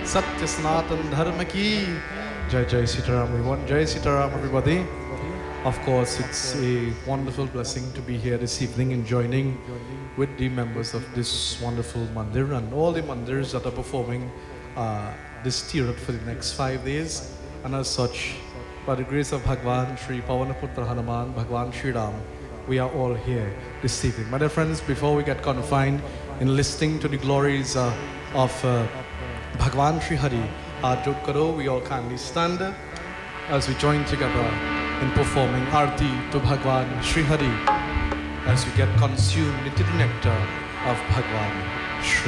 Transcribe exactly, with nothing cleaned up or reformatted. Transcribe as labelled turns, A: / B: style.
A: Satya Sanatan Dharma ki Jai Jai Sitaram everyone. Jai Sitaram everybody. Of course, it's a wonderful blessing to be here this evening and joining with the members of this wonderful mandir and all the mandirs that are performing uh, this Tirat for the next five days. And as such, by the grace of Bhagwan Sri Pavanaputra Hanuman, Bhagwan Sri Ram, we are all here this evening. My dear friends, before we get confined in listening to the glories uh, of uh, Bhagwan Sri Hari, Aajot Karo, we all kindly stand as we join together in performing Arti to Bhagwan Sri Hari as we get consumed into the nectar of Bhagwan Sri